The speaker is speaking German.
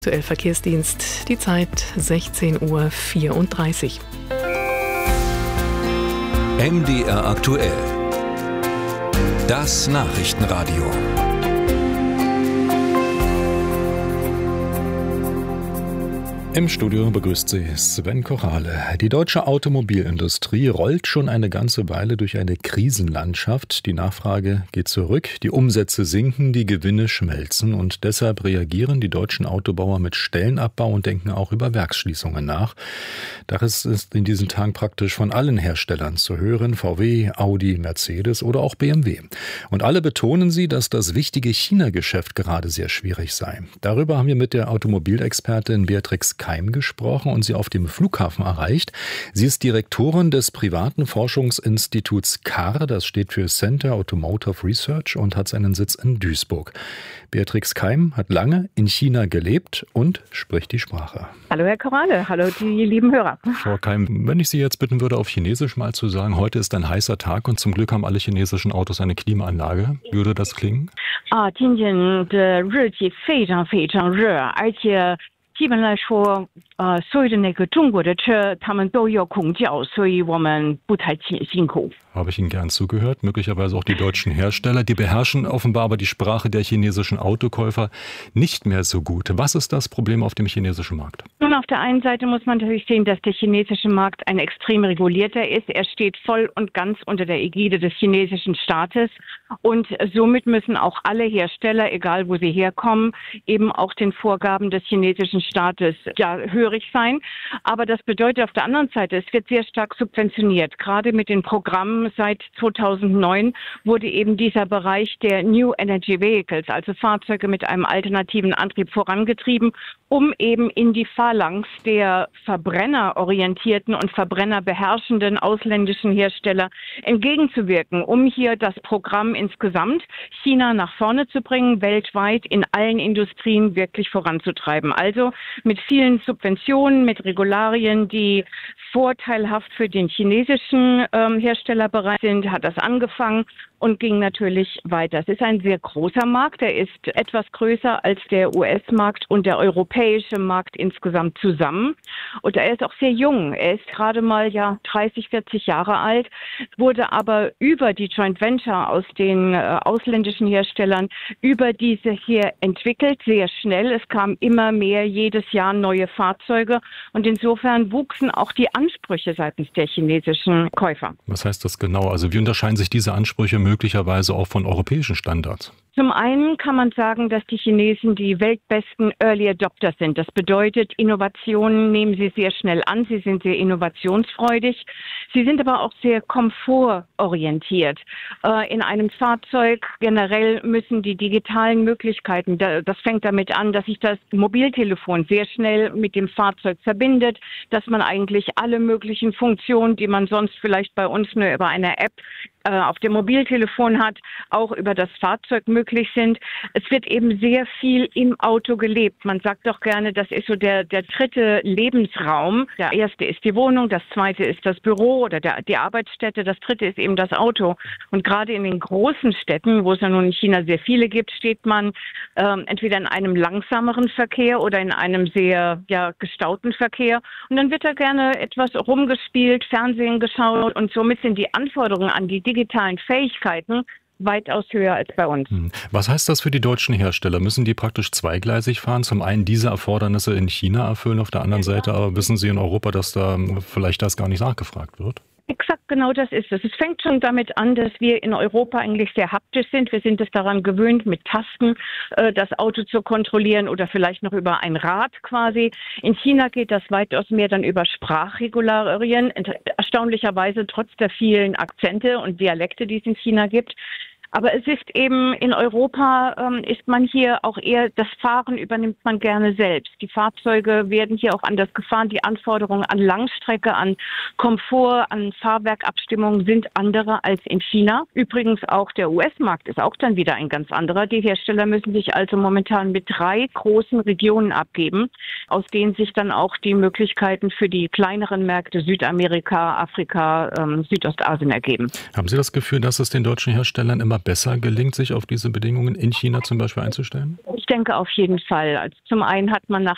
Aktuell Verkehrsdienst, die Zeit 16:34 Uhr. MDR aktuell. Das Nachrichtenradio. Im Studio begrüßt Sie Sven Kochale. Die deutsche Automobilindustrie rollt schon eine ganze Weile durch eine Krisenlandschaft. Die Nachfrage geht zurück, die Umsätze sinken, die Gewinne schmelzen. Und deshalb reagieren die deutschen Autobauer mit Stellenabbau und denken auch über Werksschließungen nach. Das ist in diesen Tagen praktisch von allen Herstellern zu hören: VW, Audi, Mercedes oder auch BMW. Und alle betonen sie, dass das wichtige China-Geschäft gerade sehr schwierig sei. Darüber haben wir mit der Automobilexpertin Beatrix Keim gesprochen und sie auf dem Flughafen erreicht. Sie ist Direktorin des privaten Forschungsinstituts CAR, das steht für Center Automotive Research und hat seinen Sitz in Duisburg. Beatrix Keim hat lange in China gelebt und spricht die Sprache. Hallo Herr Kochale, hallo die lieben Hörer. Frau Keim, wenn ich Sie jetzt bitten würde, auf Chinesisch mal zu sagen, heute ist ein heißer Tag und zum Glück haben alle chinesischen Autos eine Klimaanlage. Würde das klingen? 今天的日气非常非常热，而且基本来说，所有的那个中国的车，他们都有空调，所以我们不太辛苦。 Habe ich Ihnen gern zugehört, möglicherweise auch die deutschen Hersteller. Die beherrschen offenbar aber die Sprache der chinesischen Autokäufer nicht mehr so gut. Was ist das Problem auf dem chinesischen Markt? Nun, auf der einen Seite muss man natürlich sehen, dass der chinesische Markt ein extrem regulierter ist. Er steht voll und ganz unter der Ägide des chinesischen Staates. Und somit müssen auch alle Hersteller, egal wo sie herkommen, eben auch den Vorgaben des chinesischen Staates hörig sein. Aber das bedeutet auf der anderen Seite, es wird sehr stark subventioniert. Gerade mit den Programmen seit 2009 wurde eben dieser Bereich der New Energy Vehicles, also Fahrzeuge mit einem alternativen Antrieb, vorangetrieben, um eben in die Phalanx der verbrennerorientierten und verbrennerbeherrschenden ausländischen Hersteller entgegenzuwirken, um hier das Programm insgesamt China nach vorne zu bringen, weltweit in allen Industrien wirklich voranzutreiben. Also mit vielen Subventionen, mit Regularien, die vorteilhaft für den chinesischen Herstellerbereich sind, hat das angefangen und ging natürlich weiter. Es ist ein sehr großer Markt, er ist etwas größer als der US-Markt und der europäische Markt insgesamt zusammen. Und er ist auch sehr jung, er ist gerade mal 30, 40 Jahre alt, wurde aber über die Joint Venture aus den ausländischen Herstellern, über diese hier entwickelt, sehr schnell. Es kamen immer mehr jedes Jahr neue Fahrzeuge und insofern wuchsen auch die Ansprüche seitens der chinesischen Käufer. Was heißt das genau? Also wie unterscheiden sich diese Ansprüche möglicherweise auch von europäischen Standards? Zum einen kann man sagen, dass die Chinesen die weltbesten Early Adopter sind. Das bedeutet, Innovationen nehmen sie sehr schnell an, sie sind sehr innovationsfreudig. Sie sind aber auch sehr komfortorientiert. In einem Fahrzeug generell müssen die digitalen Möglichkeiten, das fängt damit an, dass sich das Mobiltelefon sehr schnell mit dem Fahrzeug verbindet, dass man eigentlich alle möglichen Funktionen, die man sonst vielleicht bei uns nur über eine App auf dem Mobiltelefon hat, auch über das Fahrzeug möglich sind. Es wird eben sehr viel im Auto gelebt. Man sagt doch gerne, das ist so der dritte Lebensraum. Der erste ist die Wohnung, das zweite ist das Büro oder die Arbeitsstätte, das dritte ist eben das Auto. Und gerade in den großen Städten, wo es ja nun in China sehr viele gibt, steht man entweder in einem langsameren Verkehr oder in einem sehr gestauten Verkehr. Und dann wird da gerne etwas rumgespielt, Fernsehen geschaut und somit sind die Anforderungen an die digitalen Fähigkeiten weitaus höher als bei uns. Was heißt das für die deutschen Hersteller? Müssen die praktisch zweigleisig fahren? Zum einen diese Erfordernisse in China erfüllen, auf der anderen Seite aber wissen Sie in Europa, dass da vielleicht das gar nicht nachgefragt wird? Exakt, genau das ist es. Es fängt schon damit an, dass wir in Europa eigentlich sehr haptisch sind. Wir sind es daran gewöhnt, mit Tasten das Auto zu kontrollieren oder vielleicht noch über ein Rad quasi. In China geht das weitaus mehr dann über Sprachregularien. Erstaunlicherweise trotz der vielen Akzente und Dialekte, die es in China gibt. Aber es ist eben in Europa, ist man hier auch eher, das Fahren übernimmt man gerne selbst. Die Fahrzeuge werden hier auch anders gefahren. Die Anforderungen an Langstrecke, an Komfort, an Fahrwerkabstimmung sind andere als in China. Übrigens auch der US-Markt ist auch dann wieder ein ganz anderer. Die Hersteller müssen sich also momentan mit 3 großen Regionen abgeben, aus denen sich dann auch die Möglichkeiten für die kleineren Märkte Südamerika, Afrika, Südostasien ergeben. Haben Sie das Gefühl, dass es den deutschen Herstellern immer besser gelingt, sich auf diese Bedingungen in China zum Beispiel einzustellen? Ich denke auf jeden Fall. Also zum einen hat man nach